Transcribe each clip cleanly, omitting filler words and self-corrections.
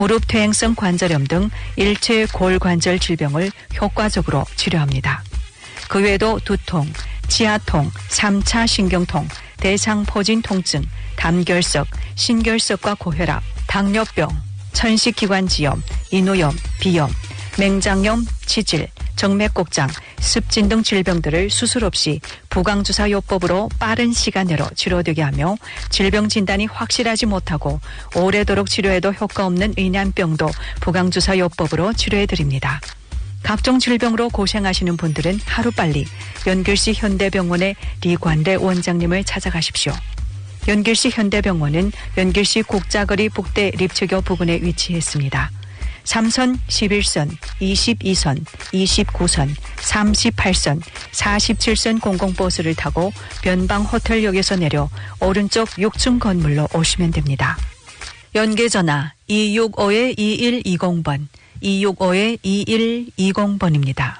무릎 퇴행성 관절염 등 일체 골관절 질병을 효과적으로 치료합니다. 그 외에도 두통, 치아통, 3차 신경통, 대상포진 통증, 담결석, 신결석과 고혈압, 당뇨병, 천식기관지염, 인후염, 비염, 맹장염, 치질, 정맥곡장, 습진 등 질병들을 수술 없이 부강주사요법으로 빠른 시간 내로 치료되게 하며 질병 진단이 확실하지 못하고 오래도록 치료해도 효과 없는 의난병도 부강주사요법으로 치료해드립니다. 각종 질병으로 고생하시는 분들은 하루빨리 연길시 현대병원의 리관대 원장님을 찾아가십시오. 연길시 현대병원은 연길시 국자거리 북대 립치교 부근에 위치했습니다. 3선, 11선, 22선, 29선, 38선, 47선 공공버스를 타고 변방호텔역에서 내려 오른쪽 6층 건물로 오시면 됩니다. 연계전화 265-2120번, 265-2120번입니다.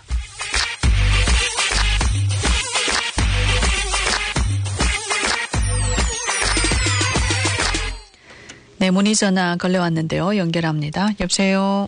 네, 문의 전화 걸려왔는데요. 연결합니다. 여보세요.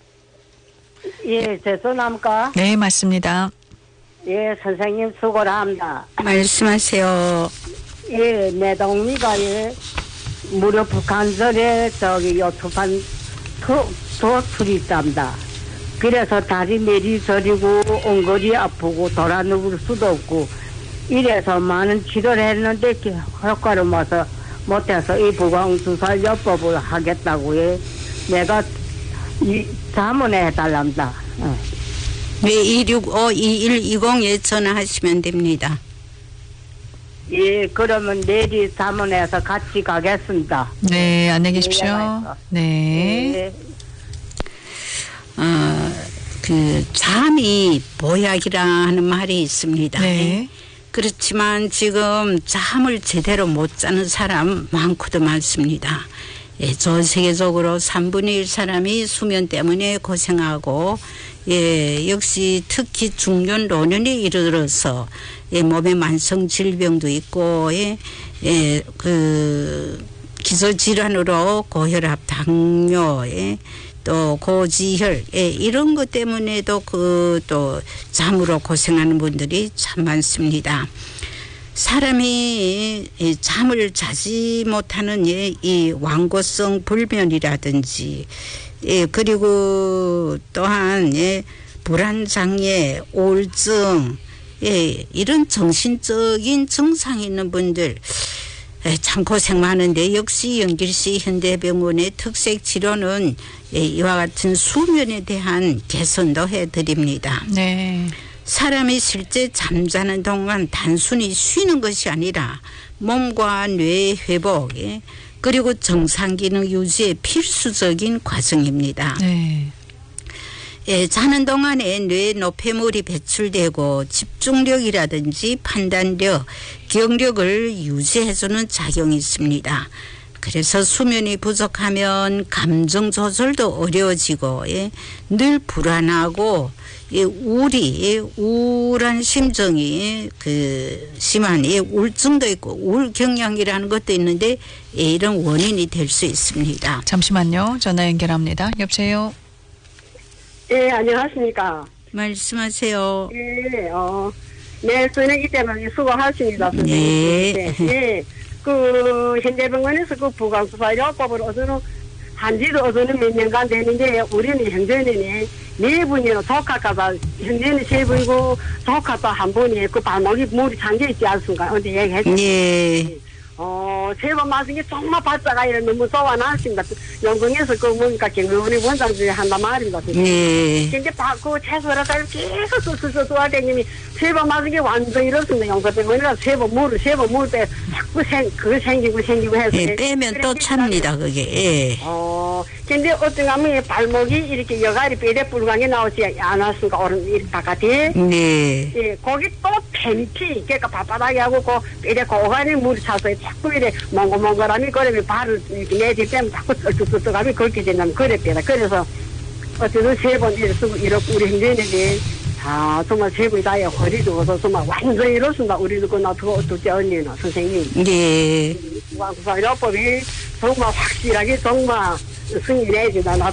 예, 제 전화입니까? 네, 맞습니다. 예, 선생님 수고를 합니다. 말씀하세요. 예, 내 동미가 무릎 관절에 요투판 도술이 있답니다. 그래서 다리 내리저리고 엉거리 아프고 돌아 누울 수도 없고 이래서 많은 치료를 했는데 효과를 못해서 이 부강주사요법을 하겠다고 내가 자문해 해달랍니다. 네, 265-2120에 전화하시면 됩니다. 예, 그러면 내일 자문해서 같이 가겠습니다. 네, 안녕히 계십시오. 네. 예. 잠이 보약이라 하는 말이 있습니다. 네. 그렇지만 지금 잠을 제대로 못 자는 사람 많고도 많습니다. 예, 전 세계적으로 3분의 1 사람이 수면 때문에 고생하고, 예, 역시 특히 중년 노년에 이르러서 몸에 만성 질병도 있고, 기저질환으로 고혈압, 당뇨, 또 고지혈, 이런 것 때문에도 또 잠으로 고생하는 분들이 참 많습니다. 사람이 잠을 자지 못하는 이 완고성 불면이라든지, 그리고 또한 불안장애, 우울증, 이런 정신적인 증상이 있는 분들 참 고생 많은데, 역시 연길시 현대병원의 특색 치료는 이와 같은 수면에 대한 개선도 해드립니다. 네. 사람이 실제 잠자는 동안 단순히 쉬는 것이 아니라 몸과 뇌의 회복, 그리고 정상 기능 유지의 필수적인 과정입니다. 네. 자는 동안에 뇌에 노폐물이 배출되고 집중력이라든지 판단력, 기억력을 유지해주는 작용이 있습니다. 그래서 수면이 부족하면 감정 조절도 어려워지고, 늘 불안하고, 우울한 심정이 심한 우울증도 있고 우울경량이라는 것도 있는데, 이런 원인이 될 수 있습니다. 잠시만요. 전화 연결합니다. 여보세요. 예, 안녕하십니까. 말씀하세요. 예, 네, 저는 이때만 수고하십니다. 네. 예, 현대병원에서 부강주사요법을 한지도 몇 년간 되는데, 우리는 현재는 네 분이요, 조카가 현재는 세 분이고, 조카도 한 분이 발목이 물이 잠겨있지 않습니까? 어디 얘기했죠. 예. 세 번 맞은 게 정말 바짝 너무 좋아놨습니다. 영광에서 보니까 경영원이 원장들이 한단 말입니다. 예. 근데 채소를 계속 쏘아대님이 세 번 맞은 게 완전 이렇습니다. 영광병원이라 세 번 물을 때 자꾸 그거 생기고 해서. 빼면 또 찹니다, 그게. 근데 어떤 가면 발목이 이렇게 여가리 뼈대 불광이 나오지 않았습니까? 오른 바깥에. 네. 예, 거기 또 팬티, 그러니까 바바닥이 하고 뼈대 고간에 물이 차서 자꾸 이래 몽글몽글함이 그러면 발을 이렇게 내딛으면 자꾸 쩔뚝쩔뚝함이 그렇게 된다면 그랬대요. 그래서 어쨌든 세 번 이렇게 우리 형제들이 정말 세 분이 다요. 허리도 어서 정말 완전히 이렇습니다. 우리도 둘째 언니는 선생님. 네. 부강주사요법이 정말 확실하게 정말 승인해야지. 나